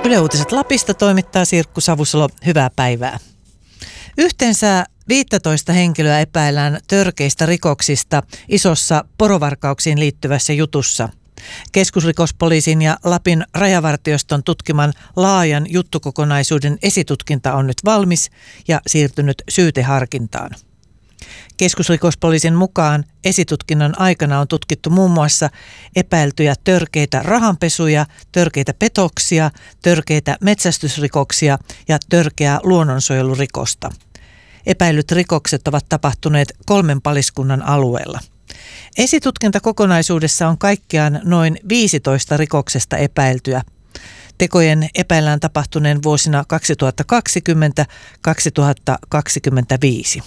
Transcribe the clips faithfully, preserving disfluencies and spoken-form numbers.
Yle Uutiset Lapista toimittaa Sirkku Savusalo. Hyvää päivää. Yhteensä viisitoista henkilöä epäillään törkeistä rikoksista isossa porovarkauksiin liittyvässä jutussa. Keskusrikospoliisin ja Lapin rajavartioston tutkiman laajan juttukokonaisuuden esitutkinta on nyt valmis ja siirtynyt syyteharkintaan. Keskusrikospoliisin mukaan esitutkinnan aikana on tutkittu muun muassa epäiltyjä törkeitä rahanpesuja, törkeitä petoksia, törkeitä metsästysrikoksia ja törkeää luonnonsuojelurikosta. Epäilyt rikokset ovat tapahtuneet kolmen paliskunnan alueella. Esitutkintakokonaisuudessa on kaikkiaan noin viisitoista rikoksesta epäiltyä. Tekojen epäillään tapahtuneen vuosina kaksituhattakaksikymmentä kaksituhattakaksikymmentäviisi.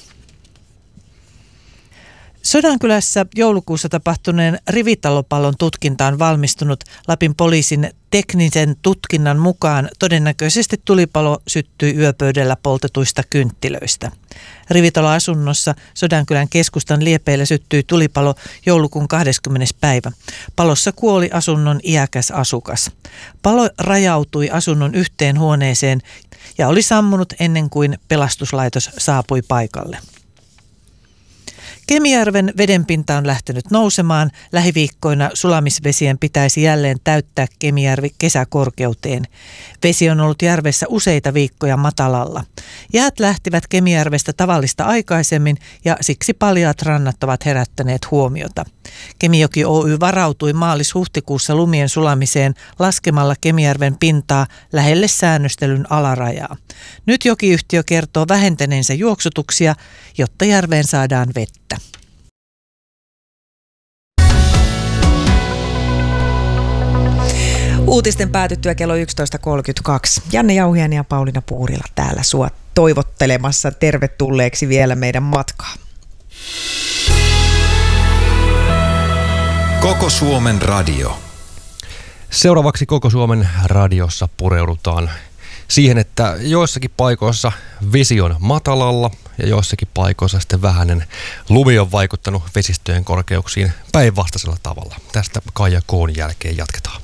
Sodankylässä joulukuussa tapahtuneen rivitalopallon tutkinta on valmistunut. Lapin poliisin teknisen tutkinnan mukaan todennäköisesti tulipalo syttyi yöpöydällä poltetuista kynttilöistä. Rivitaloasunnossa Sodankylän keskustan liepeillä syttyi tulipalo joulukuun kahdeskymmenes päivä. Palossa kuoli asunnon iäkäs asukas. Palo rajautui asunnon yhteen huoneeseen ja oli sammunut ennen kuin pelastuslaitos saapui paikalle. Kemijärven vedenpinta on lähtenyt nousemaan. Lähiviikkoina sulamisvesien pitäisi jälleen täyttää Kemijärvi kesäkorkeuteen. Vesi on ollut järvessä useita viikkoja matalalla. Jäät lähtivät Kemijärvestä tavallista aikaisemmin ja siksi paljaat rannat ovat herättäneet huomiota. Kemijoki Oy varautui maalis-huhtikuussa lumien sulamiseen laskemalla Kemijärven pintaa lähelle säännöstelyn alarajaa. Nyt jokiyhtiö kertoo vähentäneensä juoksutuksia, jotta järveen saadaan vettä. Uutisten päätyttyä kello yksitoista kolmekymmentäkaksi. Janne Jauhiainen ja Pauliina Puurila täällä sua toivottelemassa tervetulleeksi vielä meidän matkaan. Koko Suomen radio. Seuraavaksi Koko Suomen radiossa pureudutaan siihen, että joissakin paikoissa vesi on matalalla ja joissakin paikoissa sitten vähäinen lumi on vaikuttanut vesistöjen korkeuksiin päinvastaisella tavalla. Tästä Kaija Koon jälkeen jatketaan.